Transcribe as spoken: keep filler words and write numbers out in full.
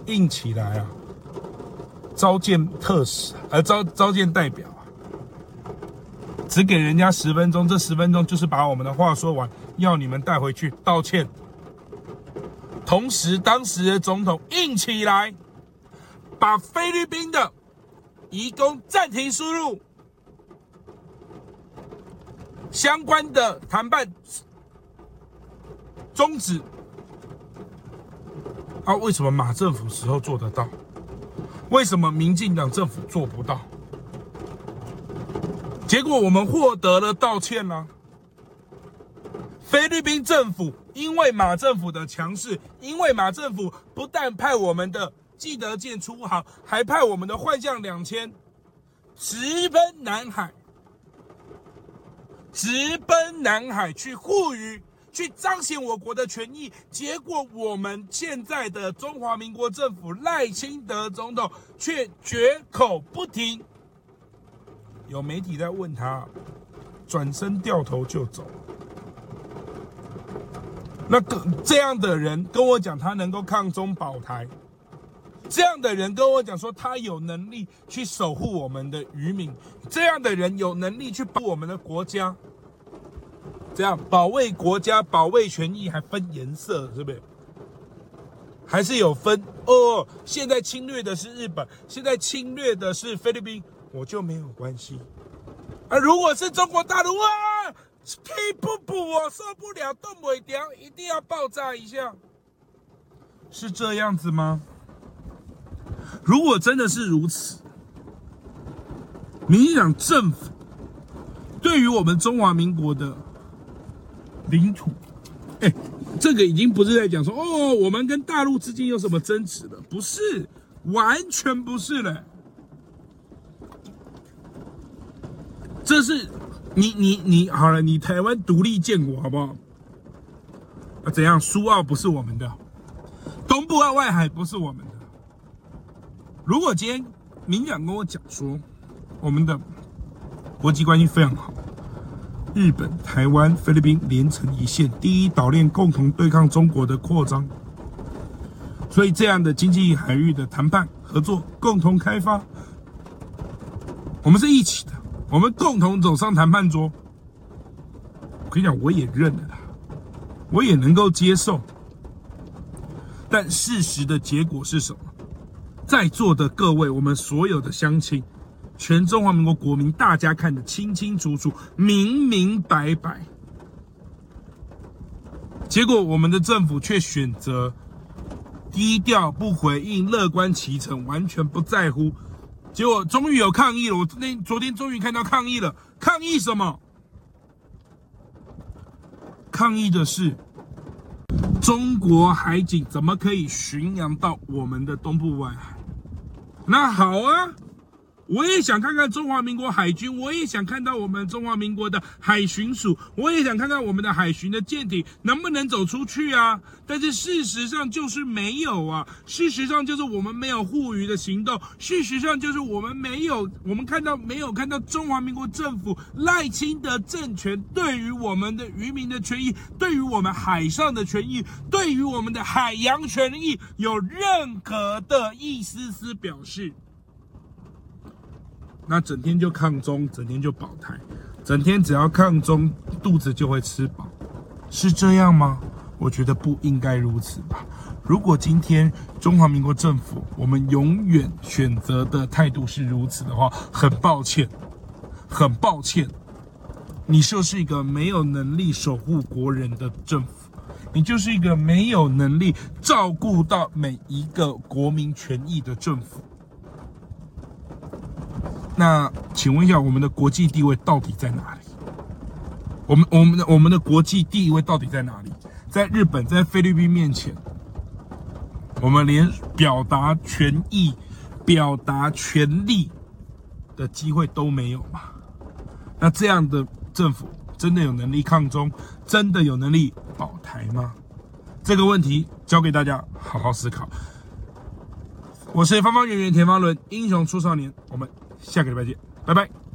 硬起来啊，召见特使，呃，召召见代表啊，只给人家十分钟，这十分钟就是把我们的话说完，要你们带回去道歉。同时，当时的总统硬起来，把菲律宾的移工暂停输入，相关的谈判终止。啊，为什么马政府时候做得到？为什么民进党政府做不到？结果我们获得了道歉啦。菲律宾政府因为马政府的强势，因为马政府不但派我们的基德舰出航，还派我们的幻象两千直奔南海，直奔南海去护渔，去彰显我国的权益。结果我们现在的中华民国政府赖清德总统却绝口不提。有媒体在问他，转身掉头就走。那个这样的人跟我讲他能够抗中保台，这样的人跟我讲说他有能力去守护我们的渔民，这样的人有能力去保护我们的国家，这样保卫国家保卫权益还分颜色，是不是？还是有分哦，现在侵略的是日本，现在侵略的是菲律宾，我就没有关系。啊，如果是中国大陆啊，气不不，我受不了，动不了，一定要爆炸一下，是这样子吗？如果真的是如此，民进党政府对于我们中华民国的领土，哎，这个已经不是在讲说哦，我们跟大陆之间有什么争执了，不是，完全不是了。这是你你你好了，你台湾独立建国好不好？啊，怎样？苏澳不是我们的，东部澳外海不是我们的。如果今天民进党跟我讲说，我们的国际关系非常好，日本、台湾、菲律宾连成一线，第一岛链共同对抗中国的扩张，所以这样的经济海域的谈判合作、共同开发，我们是一起的。我们共同走上谈判桌，我跟你讲，我也认了啦，我也能够接受。但事实的结果是什么？在座的各位，我们所有的乡亲，全中华民国国民，大家看得清清楚楚、明明白白。结果我们的政府却选择低调不回应、乐观其成，完全不在乎。结果终于有抗议了，我那昨天终于看到抗议了。抗议什么？抗议的是中国海警怎么可以巡洋到我们的东部外海？那好啊，我也想看看中华民国海军，我也想看到我们中华民国的海巡署，我也想看看我们的海巡的舰艇能不能走出去啊。但是事实上就是没有啊，事实上就是我们没有护渔的行动，事实上就是我们没有，我们看到没有看到中华民国政府赖清德政权对于我们的渔民的权益，对于我们海上的权益，对于我们的海洋权益有任何的一丝丝表示。那整天就抗中，整天就保台，整天只要抗中，肚子就会吃饱，是这样吗？我觉得不应该如此吧。如果今天中华民国政府，我们永远选择的态度是如此的话，很抱歉，很抱歉，你就是一个没有能力守护国人的政府，你就是一个没有能力照顾到每一个国民权益的政府。那请问一下，我们的国际地位到底在哪里？我们我们的我们的国际地位到底在哪里？在日本、在菲律宾面前，我们连表达权益、表达权利的机会都没有嘛？那这样的政府真的有能力抗中，真的有能力保台吗？这个问题交给大家好好思考。我是方方圆圆田方伦，英雄出少年，我们下个礼拜见，拜拜。